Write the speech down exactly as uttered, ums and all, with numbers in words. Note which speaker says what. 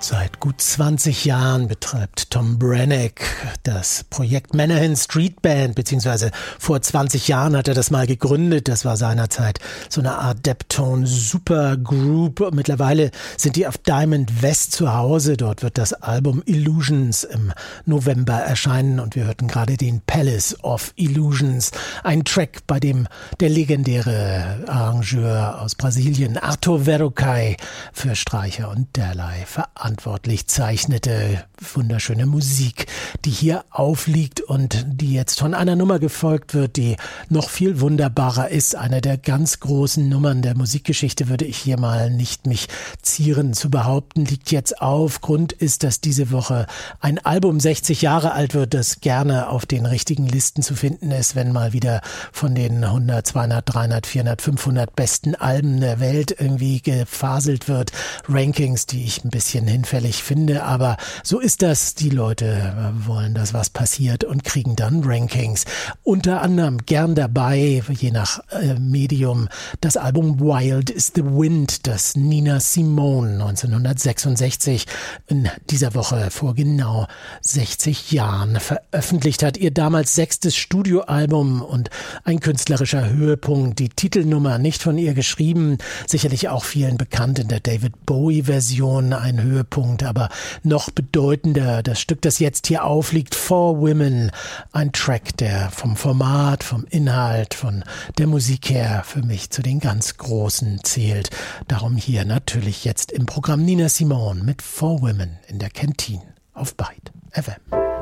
Speaker 1: Seit gut zwanzig Jahren betreibt Tom Brenneck das Projekt Menahan Street Band, beziehungsweise vor zwanzig Jahren hat er das mal gegründet. Das war seinerzeit so eine Art Deptone Supergroup. Mittlerweile sind die auf Diamond West zu Hause. Dort wird das Album Illusions im November erscheinen und wir hörten gerade den Palace of Illusions, ein Track, bei dem der legendäre Arrangeur aus Brasilien Arthur Verocai für Streicher und derlei verantwortlich verantwortlich zeichnete. Wunderschöne Musik, die hier aufliegt und die jetzt von einer Nummer gefolgt wird, die noch viel wunderbarer ist. Eine der ganz großen Nummern der Musikgeschichte, würde ich hier mal nicht mich zieren zu behaupten, liegt jetzt auf. Grund ist, dass diese Woche ein Album sechzig Jahre alt wird, das gerne auf den richtigen Listen zu finden ist, wenn mal wieder von den hundert, zweihundert, dreihundert, vierhundert, fünfhundert besten Alben der Welt irgendwie gefaselt wird. Rankings, die ich ein bisschen hinfällig finde, aber so ist das. Die Leute wollen, dass was passiert und kriegen dann Rankings. Unter anderem gern dabei, je nach äh, Medium, das Album Wild is the Wind, das Nina Simone neunzehnhundertsechsundsechzig in dieser Woche vor genau sechzig Jahren veröffentlicht hat. Ihr damals sechstes Studioalbum und ein künstlerischer Höhepunkt. Die Titelnummer nicht von ihr geschrieben, sicherlich auch vielen bekannt in der David Bowie-Version ein Höhepunkt, aber noch bedeutender das Stück, das jetzt hier aufliegt, For Women, ein Track, der vom Format, vom Inhalt, von der Musik her für mich zu den ganz Großen zählt. Darum hier natürlich jetzt im Programm Nina Simone mit For Women in der Kantine auf Byte F M.